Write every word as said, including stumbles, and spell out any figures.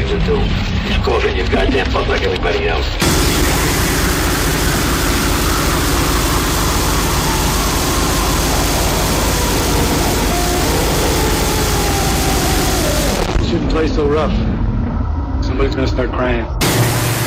to do. Just go get your goddamn fuck like everybody else. Shouldn't play so rough. Somebody's gonna start crying.